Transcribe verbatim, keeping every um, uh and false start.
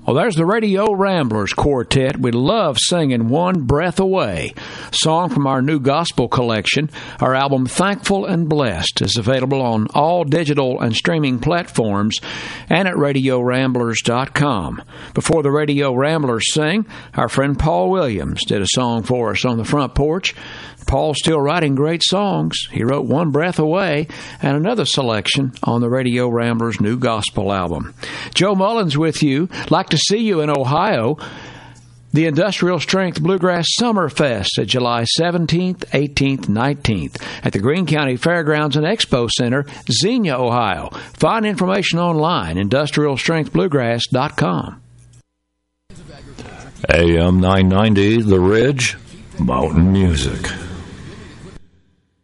Well, there's the Radio Ramblers Quartet. We love singing One Breath Away, a song from our new gospel collection. Our album Thankful and Blessed is available on all digital and streaming platforms and at radio ramblers dot com. Before the Radio Ramblers sing, our friend Paul Williams did a song for us on the front porch. Paul's still writing great songs. He wrote One Breath Away and another selection on the Radio Ramblers' new gospel album. Joe Mullins with you. Like to see you in Ohio. The Industrial Strength Bluegrass Summer Fest at July seventeenth, eighteenth, nineteenth at the Greene County Fairgrounds and Expo Center, Xenia, Ohio. Find information online, industrial strength bluegrass dot com. A M nine ninety, The Ridge, Mountain Music.